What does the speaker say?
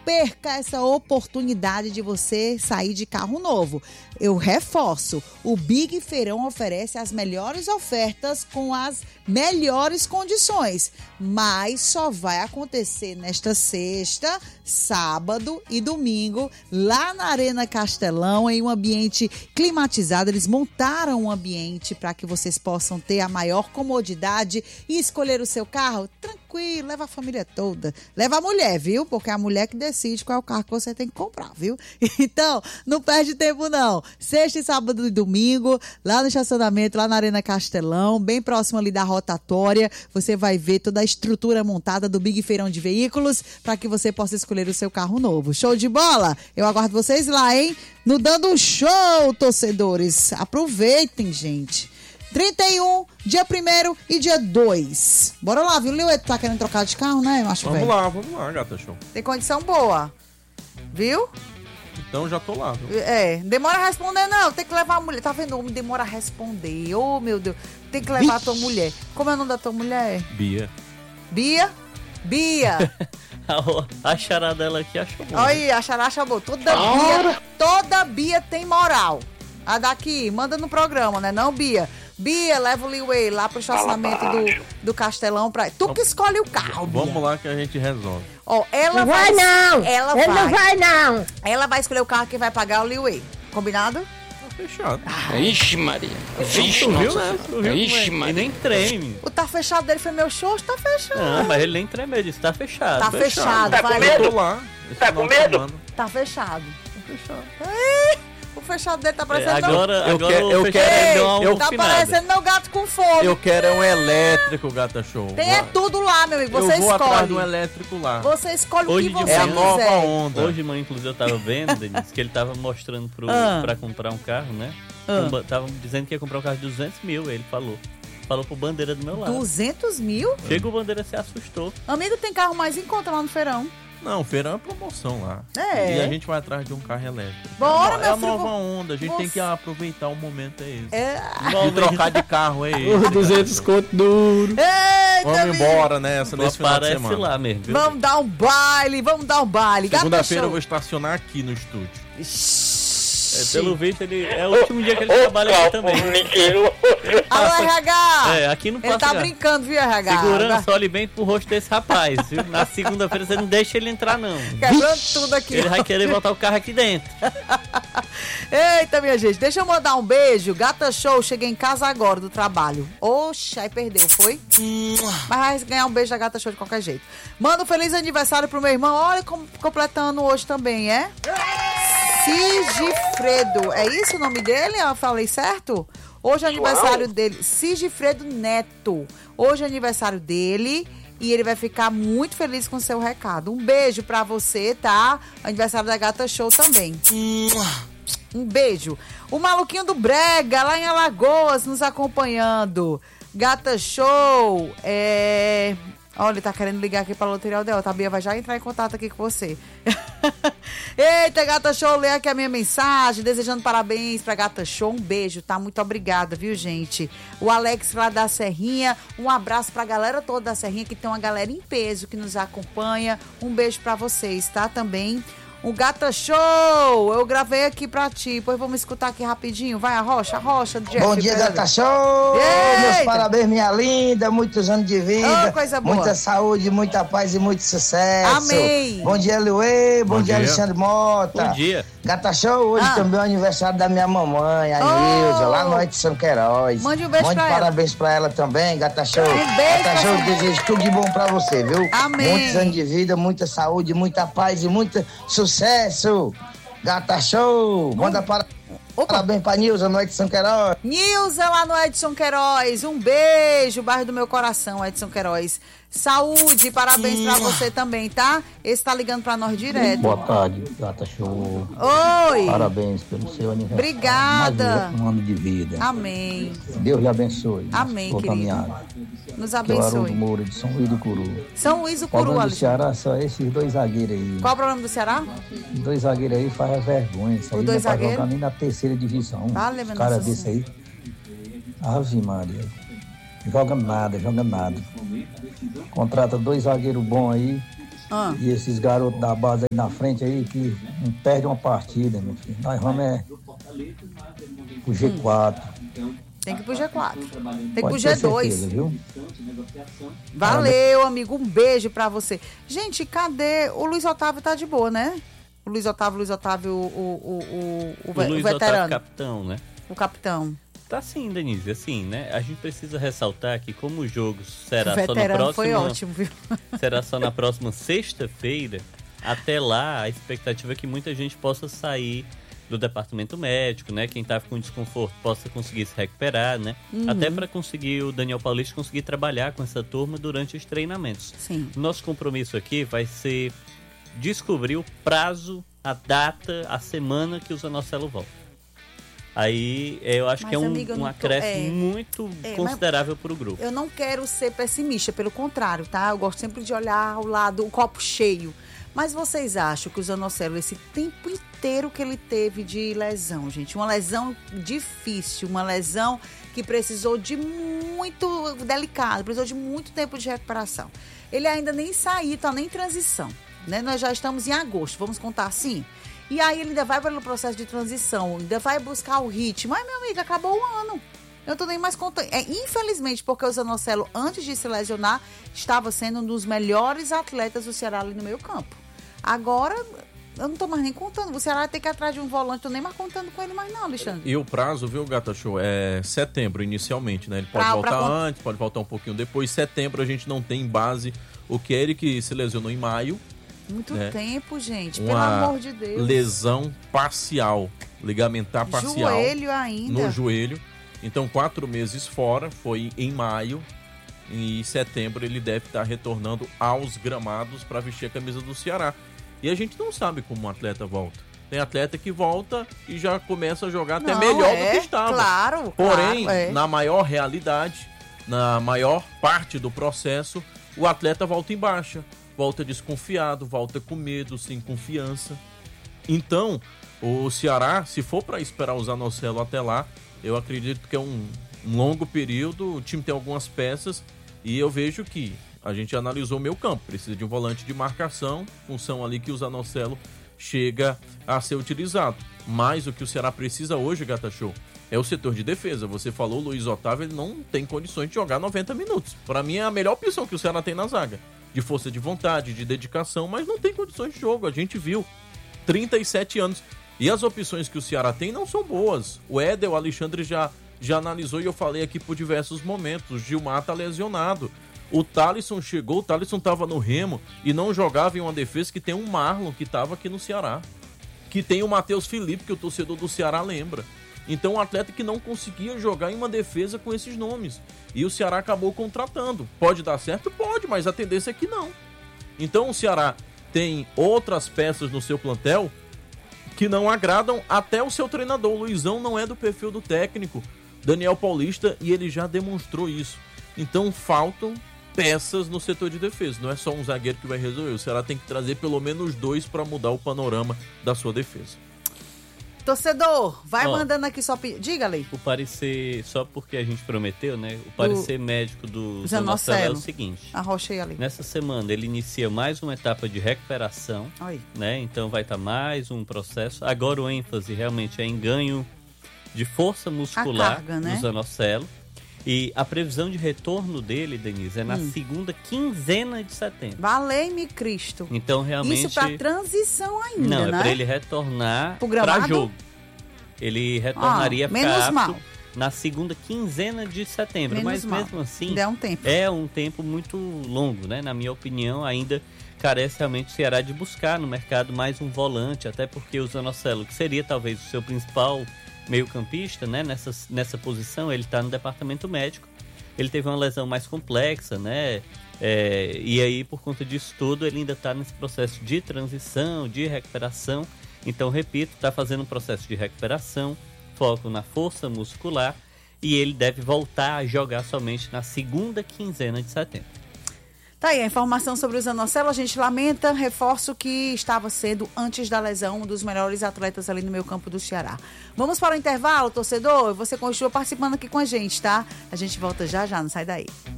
perca essa oportunidade de você sair de carro novo. Eu reforço, o Big Feirão oferece as melhores ofertas com as melhores condições, mas só vai acontecer nesta sexta, sábado e domingo, lá na Arena Castelão, em um ambiente climatizado. Eles montaram um ambiente para que vocês possam ter a maior comodidade e escolher o seu carro tranquilo, leva a família toda, leva a mulher, viu? Porque é a mulher que decide qual é o carro que você tem que comprar, viu? Então, não perde tempo não. Sexta, sábado e domingo, lá no estacionamento, lá na Arena Castelão, bem próximo ali da rotatória, você vai ver toda a estrutura montada do Big Feirão de Veículos para que você possa escolher o seu carro novo. Show de bola? Eu aguardo vocês lá, hein? No Dando um Show, torcedores. Aproveitem, gente. 31, dia 1º e dia 2. Bora lá, viu? Leo, tá querendo trocar de carro, né, macho velho? Vamos lá, Gata Show. Tem condição boa, viu? Então já tô lá, viu? Demora a responder não, tem que levar a mulher. Tá vendo? O homem demora a responder. Oh, meu Deus. Tem que levar a tua mulher. Como é o nome da tua mulher? Bia. Bia? A chará dela aqui achou bom. Olha aí, a chará achou bom. Toda Bia tem moral. A daqui, manda no programa, né? Não, Bia? Bia, leva o Liway lá pro estacionamento do Castelão pra... Tu que escolhe o carro, Bia. Vamos lá que a gente resolve. Ó, ela não vai não! Ela Ele não vai não! Ela vai escolher o carro que vai pagar o Liway. Combinado? Fechado. Ixi, Maria. Vixe, Tu viu, nossa. né? Tu viu? Ixi, Ele Maria. nem treme. O tá fechado dele foi meu show, tá fechado. Não, mas ele nem treme, ele disse, tá fechado. Tá fechado, Tá com vai. medo? Eu tô lá. Tá com medo? Tá fechado. Tá fechado. O fechado dele tá parecendo... Agora Eu o quero- fechado deu uma tá alfinada. parecendo meu gato com fome. Eu quero um elétrico, Gata Show. Tem tudo lá, meu amigo. Você eu vou atrás de um escolhe. elétrico lá. Você escolhe Hoje o que de você É a manhã- nova quiser. onda. Hoje, mãe, inclusive, eu tava vendo, Denise, que ele tava mostrando pra comprar um carro, né? Tava dizendo que ia comprar um carro de 200 mil, ele falou. Falou pro Bandeira do meu lado. 200 mil? Chega o Bandeira se assustou. Amigo, tem carro mais em conta lá no feirão. Não, feirão é promoção lá. É. E a gente vai atrás de um carro elétrico. Bora, é meu a filho, nova onda. A gente tem você- que aproveitar o momento é esse. É. De trocar de carro é esse. Os 200 conto duro. Eita, Vamos menino. embora nessa, Mas nesse final de parece semana. lá mesmo, viu? Vamos dar um baile. Gata Segunda-feira eu Show. vou estacionar aqui no estúdio. Pelo visto, ele é o último dia que ele trabalha aqui também. Alô, RH. Aqui não Ele passa tá nada. brincando, viu, RH? Segurança, olhe bem pro rosto desse rapaz, viu? Na segunda-feira você não deixa ele entrar, não. Quebrando tudo aqui. Ele vai querer botar o carro aqui dentro. Eita, minha gente, deixa eu mandar um beijo. Gata Show, cheguei em casa agora do trabalho. Oxe, aí perdeu, foi? Mas vai ganhar um beijo da Gata Show de qualquer jeito. Manda um feliz aniversário pro meu irmão. Olha, completando hoje também, é? Sigifredo. É isso o nome dele? Eu falei certo? Hoje é aniversário dele. Sigifredo Neto. Hoje é aniversário dele. E ele vai ficar muito feliz com o seu recado. Um beijo pra você, tá? Aniversário da Gata Show também. Um beijo. O Maluquinho do Brega, lá em Alagoas, nos acompanhando. Gata Show. Olha, ele tá querendo ligar aqui pra Loteria Aldeota. A Bia vai já entrar em contato aqui com você. Eita, Gata Show, lê aqui a minha mensagem, desejando parabéns pra Gata Show. Um beijo, tá? Muito obrigada, viu, gente? O Alex lá da Serrinha, um abraço pra galera toda da Serrinha, que tem uma galera em peso que nos acompanha. Um beijo pra vocês, tá? Também. O Gata Show, eu gravei aqui pra ti, pois vamos escutar aqui rapidinho. Vai, a Rocha, Jeff. Bom dia, Gata Show! Eita! Meus parabéns, minha linda, muitos anos de vida, Oh, coisa boa. muita saúde, muita paz e muito sucesso. Amém. Bom dia, Luê, bom dia, dia. Alexandre Mota. Bom dia. Gata Show, hoje também é o aniversário da minha mamãe, a Nilza, lá no Edson Queiroz. Mande um beijo pra ela. Parabéns pra ela também, Gata Show. Um beijo Gata pra Show, sua desejo tudo de bom pra você, viu? Amém. Muitos anos de vida, muita saúde, muita paz e muito sucesso. Gata Show, manda parabéns pra Nilza no Edson Queiroz. Nilza lá no Edson Queiroz, um beijo, bairro do meu coração, Edson Queiroz. Saúde, parabéns pra você também, tá? Esse tá ligando pra nós direto. Boa tarde, Gata Show. Oi. Parabéns pelo seu aniversário. Obrigada. Mais um ano de vida. Amém. Deus lhe abençoe. Amém, Sua querido. caminhada. Nos Que é o Haroldo abençoe. Moura de São Luís do Curu. São Luís do O Curu, problema do Alexandre. Ceará só esses dois zagueiros aí. Qual o problema do Ceará? Dois zagueiros aí fazem vergonha. Isso aí dois não tá zagueiros? jogando nem na terceira divisão. Vale, Os meu caras Nossa desse aí. Ave Maria. Joga nada, joga nada. Contrata dois zagueiros bons aí. E esses garotos da base aí na frente aí que não perdem uma partida, meu filho. Nós vamos pro G4. Tem que ir pro G4. Tem que ir pro Pode ter G2. certeza, viu? Valeu, amigo. Um beijo pra você. Gente, cadê? O Luiz Otávio tá de boa, né? O Luiz Otávio, o Luiz veterano. Otávio capitão, né? O capitão. Tá sim, Denise, assim, né? A gente precisa ressaltar que como o jogo será O só no veterano próximo... foi ótimo, viu? Será só na próxima sexta-feira. Até lá, a expectativa é que muita gente possa sair do departamento médico, né? Quem tá com desconforto possa conseguir se recuperar, né? Até para conseguir o Daniel Paulista conseguir trabalhar com essa turma durante os treinamentos. Sim. Nosso compromisso aqui vai ser descobrir o prazo, a data, a semana que o Zanocelo volta. Aí eu acho que é um acréscimo muito considerável para o grupo. Eu não quero ser pessimista, pelo contrário, tá? Eu gosto sempre de olhar ao lado, o copo cheio. Mas vocês acham que o Zanocelo, esse tempo inteiro que ele teve de lesão, gente, uma lesão difícil, uma lesão que precisou de muito delicado, precisou de muito tempo de recuperação. Ele ainda nem saiu, tá nem em transição, né? Nós já estamos em agosto, vamos contar assim? E aí ele ainda vai pelo processo de transição, ainda vai buscar o ritmo. Ai, meu amigo, acabou o ano. Eu não tô nem mais contando. Infelizmente, porque o Zanocelo, antes de se lesionar, estava sendo um dos melhores atletas do Ceará ali no meio campo. Agora, eu não tô mais nem contando. O Ceará tem que ir atrás de um volante, tô nem mais contando com ele mais não, Alexandre. E o prazo, viu, Gata Show, é setembro inicialmente, né? Ele pode voltar antes, pode voltar um pouquinho depois. Setembro a gente não tem base. O Kelly que se lesionou em maio. Muito tempo, gente, Uma pelo amor de Deus. Lesão parcial, ligamentar parcial. Joelho ainda. No joelho. Então, 4 meses fora, foi em maio. E em setembro ele deve estar retornando aos gramados para vestir a camisa do Ceará. E a gente não sabe como um atleta volta. Tem atleta que volta e já começa a jogar até melhor do que estava. Claro, porém, na maior realidade, na maior parte do processo, o atleta volta em baixa. Volta desconfiado, volta com medo, sem confiança. Então, o Ceará, se for para esperar o Zanocelo até lá, eu acredito que é um longo período. O time tem algumas peças e eu vejo que a gente analisou o meio campo. Precisa de um volante de marcação, função ali que o Zanocelo chega a ser utilizado. Mas o que o Ceará precisa hoje, Gata Show, é o setor de defesa. Você falou, o Luiz Otávio, ele não tem condições de jogar 90 minutos. Para mim é a melhor opção que o Ceará tem na zaga. De força de vontade, de dedicação, mas não tem condições de jogo. A gente viu, 37 anos. E as opções que o Ceará tem não são boas. O Éder, o Alexandre já analisou e eu falei aqui por diversos momentos. O Gilmar tá lesionado. O Thalisson chegou, o Thalisson estava no Remo e não jogava em uma defesa que tem um Marlon que estava aqui no Ceará. Que tem o Matheus Felipe, que o torcedor do Ceará lembra. Então um atleta que não conseguia jogar em uma defesa com esses nomes. E o Ceará acabou contratando. Pode dar certo? Pode, mas a tendência é que não. Então o Ceará tem outras peças no seu plantel que não agradam até o seu treinador. O Luizão não é do perfil do técnico Daniel Paulista e ele já demonstrou isso. Então faltam peças no setor de defesa. Não é só um zagueiro que vai resolver. O Ceará tem que trazer pelo menos 2 para mudar o panorama da sua defesa. Torcedor, vai mandando aqui só... Diga, Lei. O parecer, só porque a gente prometeu, né? O parecer médico do Zanocelo é o seguinte. Arrochei ali. Nessa semana ele inicia mais uma etapa de recuperação, né? Então vai estar mais um processo. Agora o ênfase realmente é em ganho de força muscular no Zanocelo. E a previsão de retorno dele, Denise, é na segunda quinzena de setembro. Valei-me Cristo. Então, realmente... Isso pra transição ainda, não, né? é pra ele retornar pra jogo. Ele retornaria pra na segunda quinzena de setembro. Mas mesmo assim, é um tempo muito longo, né? Na minha opinião, ainda carece realmente o Ceará de buscar no mercado mais um volante, até porque o Zanocelo, que seria talvez o seu principal meio-campista, né? Nessa posição, ele está no departamento médico. Ele teve uma lesão mais complexa, né? E aí, por conta disso tudo, ele ainda está nesse processo de transição, de recuperação. Então, repito, está fazendo um processo de recuperação, foco na força muscular, e ele deve voltar a jogar somente na segunda quinzena de setembro. Tá aí a informação sobre o Zanocelo. A gente lamenta, reforço que estava sendo, antes da lesão, um dos melhores atletas ali no meio campo do Ceará. Vamos para o intervalo, torcedor? Você continua participando aqui com a gente, tá? A gente volta já, não sai daí.